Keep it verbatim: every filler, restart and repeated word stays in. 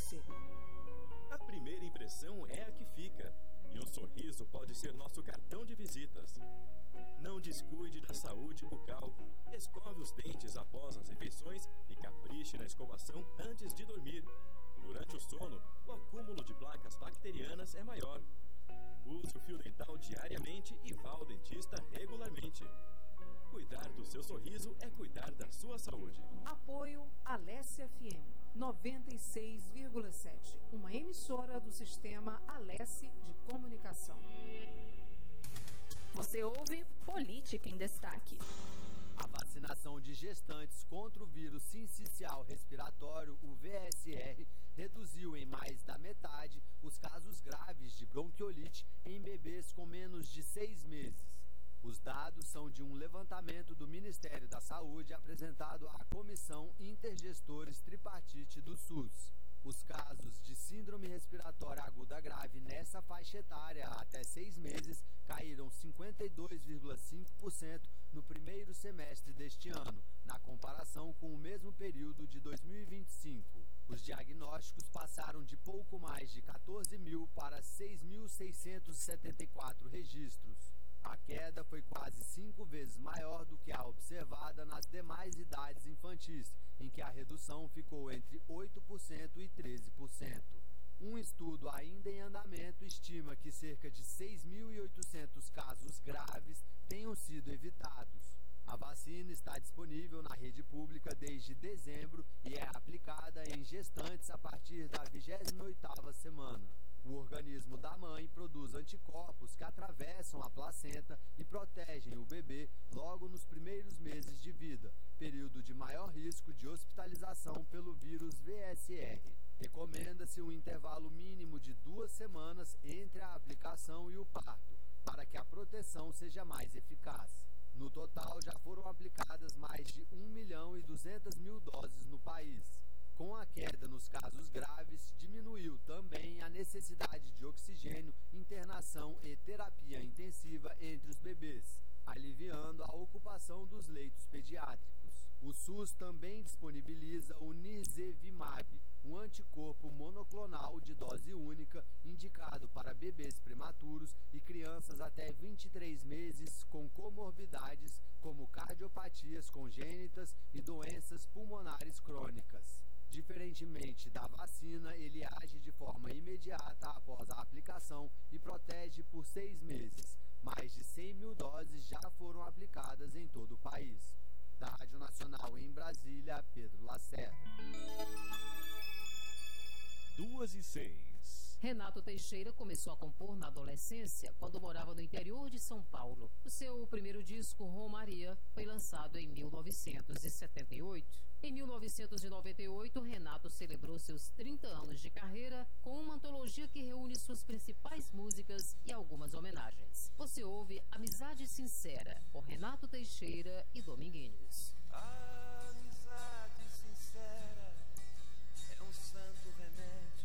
você. A primeira impressão é a que fica, e o sorriso pode ser nosso cartão de visitas. Não descuide da saúde bucal. Escove os dentes após as refeições e capriche na escovação antes de dormir. Durante o sono, o acúmulo de placas bacterianas é maior. Use o fio dental diariamente e vá ao dentista regularmente. Cuidar do seu sorriso é cuidar da sua saúde. Apoio Alesse F M noventa e seis vírgula sete, uma emissora do sistema Alesse de comunicação. Você ouve Política em Destaque. A vacinação de gestantes contra o vírus sincicial respiratório, o V S R, reduziu em mais da metade os casos graves de bronquiolite em bebês com menos de seis meses. Os dados são de um levantamento do Ministério da Saúde apresentado à Comissão Intergestores Tripartite do SUS. Os casos de síndrome respiratória aguda grave nessa faixa etária até seis meses caíram cinquenta e dois vírgula cinco por cento no primeiro semestre deste ano, na comparação com o mesmo período de dois mil e vinte e cinco. Os diagnósticos passaram de pouco mais de quatorze mil para seis mil seiscentos e setenta e quatro registros. A queda foi quase cinco vezes maior do que a observada nas demais idades infantis, em que a redução ficou entre oito por cento e treze por cento. Um estudo ainda em andamento estima que cerca de seis mil e oitocentos casos graves tenham sido evitados. A vacina está disponível na rede pública desde dezembro e é aplicada em gestantes a partir da vigésima oitava semana. O organismo da mãe produz anticorpos que atravessam a placenta e protegem o bebê logo nos primeiros meses de vida, período de maior risco de hospitalização pelo vírus V S R. Recomenda-se um intervalo mínimo de duas semanas entre a aplicação e o parto, para que a proteção seja mais eficaz. No total, já foram aplicadas mais de um milhão e duzentas mil doses no país. Com a queda nos casos graves, diminuiu também a necessidade de oxigênio, internação e terapia intensiva entre os bebês, aliviando a ocupação dos leitos pediátricos. O SUS também disponibiliza o Nirsevimab, um anticorpo monoclonal de dose única indicado para bebês prematuros e crianças até vinte e três meses com comorbidades como cardiopatias congênitas e doenças pulmonares crônicas. Diferentemente da vacina, ele age de forma imediata após a aplicação e protege por seis meses. Mais de cem mil doses já foram aplicadas em todo o país. Da Rádio Nacional em Brasília, Pedro Lacerda. Duas e seis. Renato Teixeira começou a compor na adolescência, quando morava no interior de São Paulo. O seu primeiro disco, Romaria, foi lançado em mil novecentos e setenta e oito. Em mil novecentos e noventa e oito, Renato celebrou seus trinta anos de carreira com uma antologia que reúne suas principais músicas e algumas homenagens. Você ouve Amizade Sincera, por Renato Teixeira e Dominguinhos. A amizade sincera é um santo remédio